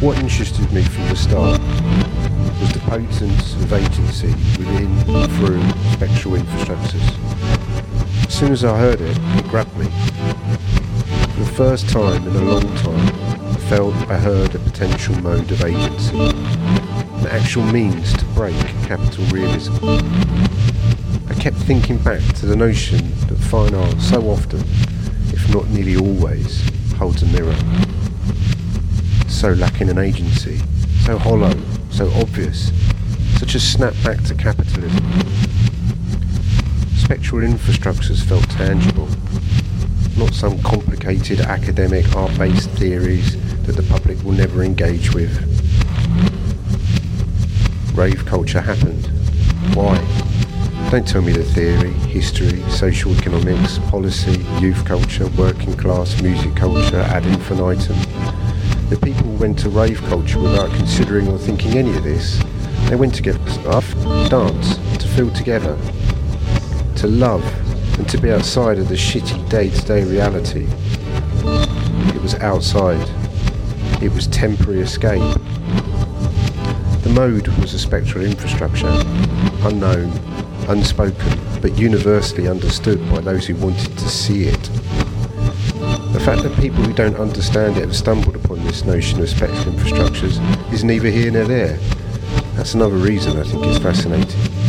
What interested me from the start was the potence of agency within and through spectral infrastructures. As soon as I heard it, it grabbed me. For the first time in a long time, I felt I heard a potential mode of agency, an actual means to break capital realism. I kept thinking back to the notion that fine art so often, if not nearly always, holds a mirror. So lacking an agency, so hollow, so obvious, such a snapback to capitalism. Spectral infrastructures felt tangible, not some complicated academic art-based theories that the public will never engage with. Rave culture happened. Why? Don't tell me the theory, history, social economics, policy, youth culture, working class, music culture, ad infinitum. The people went to rave culture without considering or thinking any of this. They went to get stuff, dance, to feel together, to love, and to be outside of the shitty day-to-day reality. It was outside. It was temporary escape. The mode was a spectral infrastructure, unknown, unspoken, but universally understood by those who wanted to see it. The fact that people who don't understand it have stumbled upon this notion of spectral infrastructures is neither here nor there. That's another reason I think it's fascinating.